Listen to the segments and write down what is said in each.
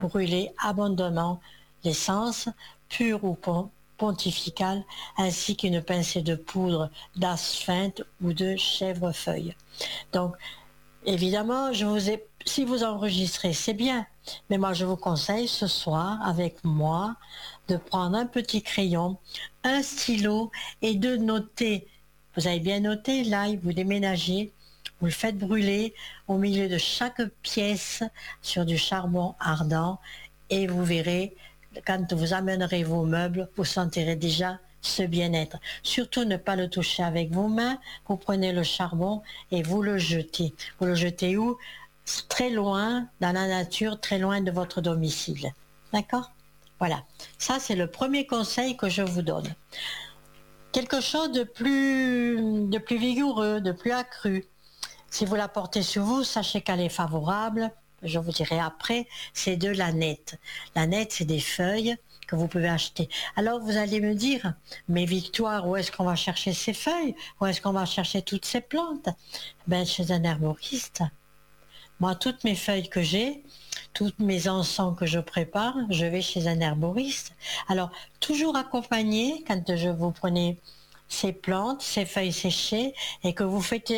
brûler abondamment l'essence, pure ou pontificale, ainsi qu'une pincée de poudre d'asthinte ou de chèvrefeuille. Donc, évidemment, si vous enregistrez, c'est bien, mais moi je vous conseille ce soir, avec moi, de prendre un petit crayon, un stylo et de noter. Vous avez bien noté, là, vous déménagez, vous le faites brûler au milieu de chaque pièce sur du charbon ardent et vous verrez, quand vous amènerez vos meubles, vous sentirez déjà ce bien-être. Surtout ne pas le toucher avec vos mains, vous prenez le charbon et vous le jetez. Vous le jetez où? Très loin, dans la nature, très loin de votre domicile. D'accord? Voilà. Ça, c'est le premier conseil que je vous donne. Quelque chose de plus vigoureux, de plus accru. Si vous la portez sur vous, sachez qu'elle est favorable. Je vous dirai après, c'est de la nette. La nette, c'est des feuilles que vous pouvez acheter. Alors vous allez me dire, mais Victoire, où est-ce qu'on va chercher ces feuilles? Où est-ce qu'on va chercher toutes ces plantes? Ben, chez un herboriste. Moi, toutes mes feuilles que j'ai, tous mes encens que je prépare, je vais chez un herboriste. Alors, toujours accompagné, quand vous prenez ces plantes, ces feuilles séchées, et que vous faites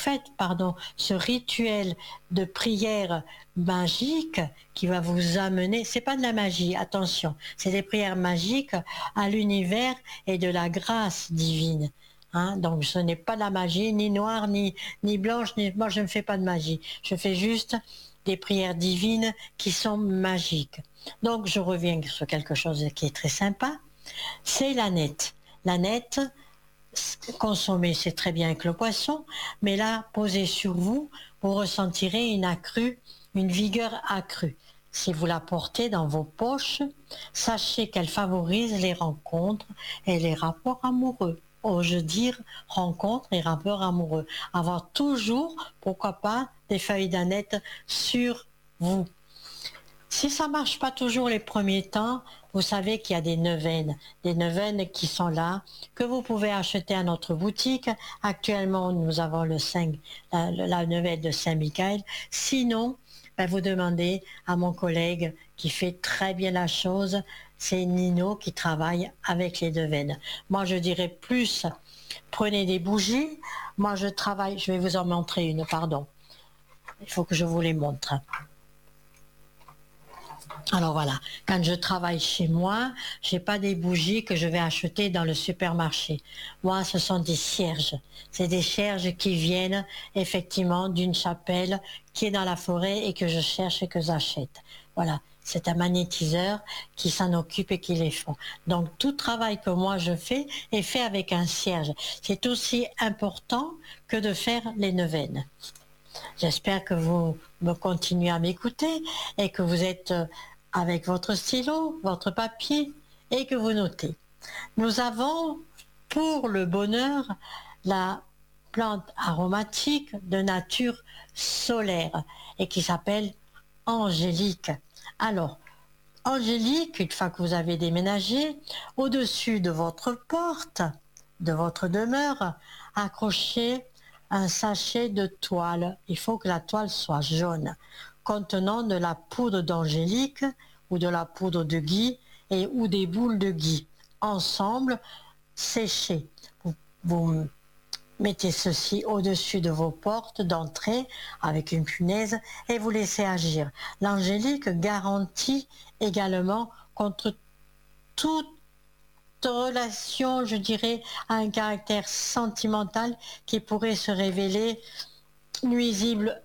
ce rituel de prière magique qui va vous amener, c'est pas de la magie, attention, c'est des prières magiques à l'univers et de la grâce divine. Hein, donc ce n'est pas de la magie, ni noire, ni blanche, moi je ne fais pas de magie. Je fais juste des prières divines qui sont magiques. Donc je reviens sur quelque chose qui est très sympa, c'est la nette. La nette, consommer c'est très bien avec le poisson, mais là, posée sur vous, vous ressentirez une vigueur accrue. Si vous la portez dans vos poches, sachez qu'elle favorise les rencontres et les rapports amoureux. Ose dire rencontres et rapports amoureux. Avoir toujours, pourquoi pas, des feuilles d'aneth sur vous. Si ça marche pas toujours les premiers temps, vous savez qu'il y a des neuvaines qui sont là, que vous pouvez acheter à notre boutique. Actuellement, nous avons la neuvaine de Saint-Michael. Sinon, vous demandez à mon collègue qui fait très bien la chose, c'est Nino qui travaille avec les neuvaines. Moi, je dirais plus, prenez des bougies. Moi, je vais vous en montrer une, pardon. Il faut que je vous les montre. Alors voilà, quand je travaille chez moi, j'ai pas des bougies que je vais acheter dans le supermarché. Moi, ce sont des cierges. C'est des cierges qui viennent effectivement d'une chapelle qui est dans la forêt et que je cherche et que j'achète. Voilà, c'est un magnétiseur qui s'en occupe et qui les font. Donc tout travail que moi je fais est fait avec un cierge. C'est aussi important que de faire les neuvaines. J'espère que vous me continuez à m'écouter et que vous êtes avec votre stylo, votre papier et que vous notez. Nous avons pour le bonheur la plante aromatique de nature solaire et qui s'appelle Angélique. Alors, Angélique, une fois que vous avez déménagé, au-dessus de votre porte, de votre demeure, accrochez un sachet de toile. Il faut que la toile soit jaune, contenant de la poudre d'angélique ou de la poudre de gui ou des boules de gui. Ensemble, séchées. Vous mettez ceci au-dessus de vos portes d'entrée avec une punaise et vous laissez agir. L'angélique garantit également contre toute relation, je dirais, à un caractère sentimental qui pourrait se révéler nuisible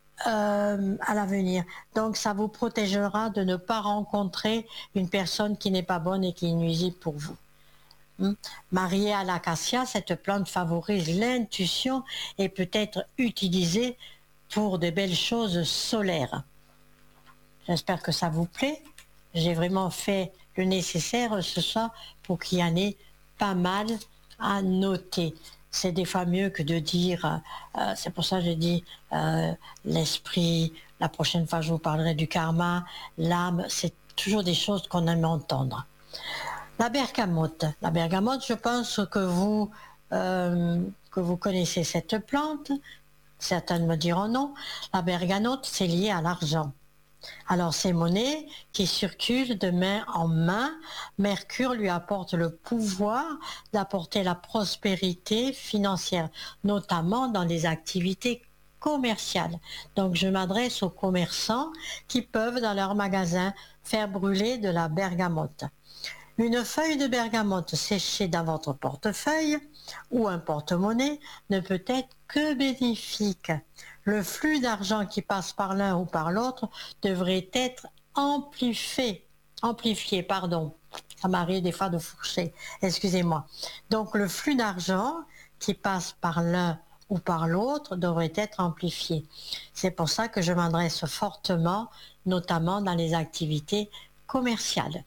à l'avenir. Donc ça vous protégera de ne pas rencontrer une personne qui n'est pas bonne et qui est nuisible pour vous. Mariée à l'acacia, cette plante favorise l'intuition et peut être utilisée pour de belles choses solaires. J'espère que ça vous plaît. J'ai vraiment fait le nécessaire ce soir pour qu'il y en ait pas mal à noter. C'est des fois mieux que de dire, c'est pour ça que je dis l'esprit, la prochaine fois je vous parlerai du karma, l'âme, c'est toujours des choses qu'on aime entendre. La bergamote, je pense que vous connaissez cette plante, certains me diront non. La bergamote, c'est lié à l'argent. Alors ces monnaies qui circulent de main en main, Mercure lui apporte le pouvoir d'apporter la prospérité financière, notamment dans les activités commerciales. Donc je m'adresse aux commerçants qui peuvent dans leur magasin faire brûler de la bergamote. Une feuille de bergamote séchée dans votre portefeuille ou un porte-monnaie ne peut être que bénéfique. Le flux d'argent qui passe par l'un ou par l'autre devrait être amplifié, pardon. Ça m'arrive des fois de fourcher, excusez-moi. Donc le flux d'argent qui passe par l'un ou par l'autre devrait être amplifié. C'est pour ça que je m'adresse fortement, notamment dans les activités commerciales.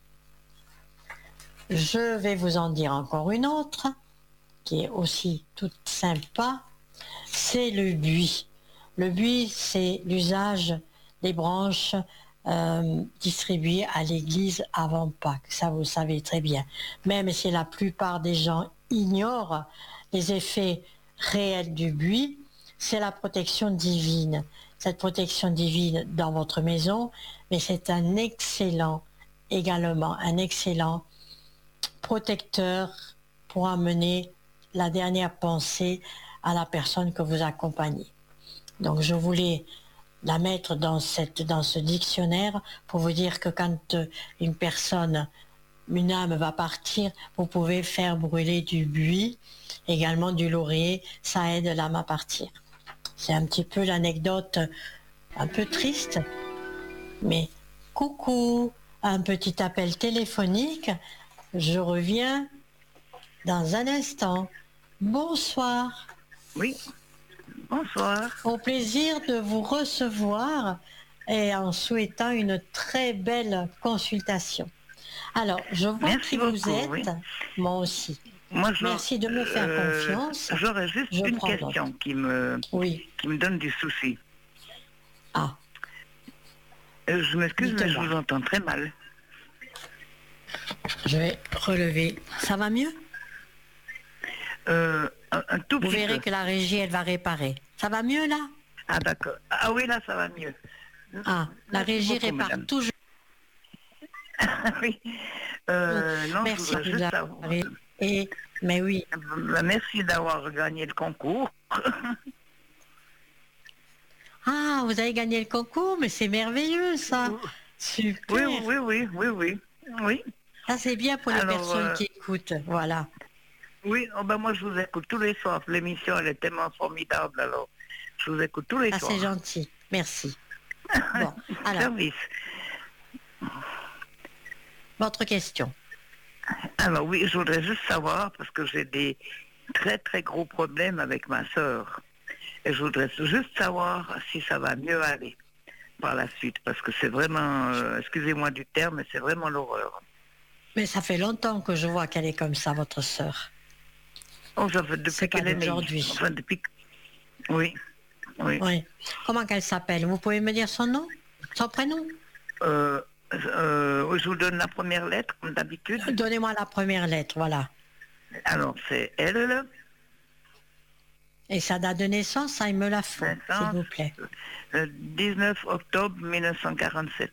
Je vais vous en dire encore une autre, qui est aussi toute sympa, c'est le buis. Le buis, c'est l'usage des branches distribuées à l'église avant Pâques. Ça, vous le savez très bien. Même si la plupart des gens ignorent les effets réels du buis, c'est la protection divine. Cette protection divine dans votre maison, mais c'est également un excellent protecteur pour amener la dernière pensée à la personne que vous accompagnez. Donc je voulais la mettre dans ce dictionnaire pour vous dire que quand une âme va partir, vous pouvez faire brûler du buis, également du laurier, ça aide l'âme à partir. C'est un petit peu l'anecdote un peu triste, mais coucou, un petit appel téléphonique. Je reviens dans un instant. Bonsoir. Oui, bonsoir. Au plaisir de vous recevoir et en souhaitant une très belle consultation. Alors, je vois Merci qui vous beaucoup, êtes, oui. moi aussi. Moi, Merci de me faire confiance. J'aurais juste Je une prends question note. qui me donne du souci. Ah, Je m'excuse, mais je dites-moi. vous entends très mal. Je vais relever. Ça va mieux? Un tout Vous petit verrez peu. que la régie, elle va réparer. Ça va mieux là? Ah, d'accord. Ah oui, là, ça va mieux. Ah, la Merci régie beaucoup, répare madame. toujours. Oui. Non, je Merci voudrais de juste la savoir. mais oui. Merci d'avoir gagné le concours. Ah, vous avez gagné le concours, mais c'est merveilleux ça. Oui, Super. oui. Ça c'est bien pour les Alors, personnes qui écoutent. Voilà. oui, oh ben moi je vous écoute tous les soirs. L'émission elle est tellement formidable, alors je vous écoute tous les Ça c'est soirs. gentil. Merci. Bon, alors, Service. votre question. Alors oui, je voudrais juste savoir, parce que j'ai des très très gros problèmes avec ma sœur. Et je voudrais juste savoir si ça va mieux aller par la suite, parce que c'est vraiment, excusez-moi du terme, mais c'est vraiment l'horreur. Mais ça fait longtemps que je vois qu'elle est comme ça, votre sœur. Oh, ça fait C'est depuis pas qu'elle est née. d'aujourd'hui. Enfin, depuis... Oui, oui. Oui. Comment qu'elle s'appelle? Vous pouvez me dire son nom? Son prénom? Je vous donne la première lettre, comme d'habitude. Donnez-moi la première lettre, voilà. Alors, c'est L, Et sa date de naissance, ça, il me la faut, s'il naissance, vous plaît. 19 octobre 1947.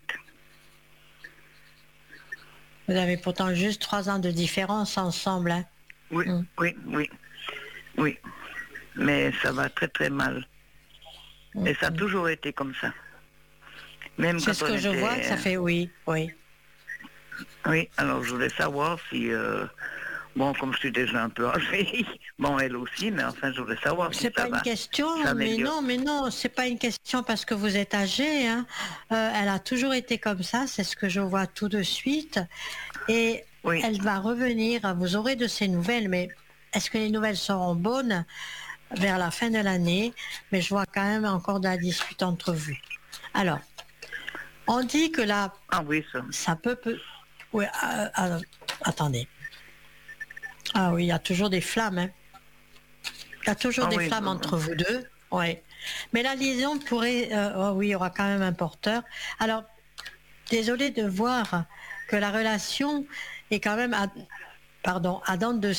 Vous avez pourtant juste 3 ans de différence ensemble, hein? Oui, Mm. oui. Mais ça va très très mal. Et ça a toujours été comme ça. Même C'est quand ce on que je était... vois, ça fait oui. Oui, alors je voulais savoir si... Bon, comme je suis déjà un peu âgée, bon, elle aussi, mais enfin, je voulais savoir si C'est pas ça une va. question, Ça mais améliore. non, c'est pas une question parce que vous êtes âgé, hein. Elle a toujours été comme ça, c'est ce que je vois tout de suite. Et Oui, elle va revenir, vous aurez de ses nouvelles, mais est-ce que les nouvelles seront bonnes vers la fin de l'année? Mais je vois quand même encore de la dispute entre vous. Alors, on dit que là, ah oui, ça. ça peut... Oui, attendez. Ah oui, il y a toujours des flammes, hein. Il y a toujours Ah des oui, flammes entre vous deux, ouais. Mais la liaison pourrait, oh oui, il y aura quand même un porteur. Alors, désolé de voir que la relation est quand même à dents de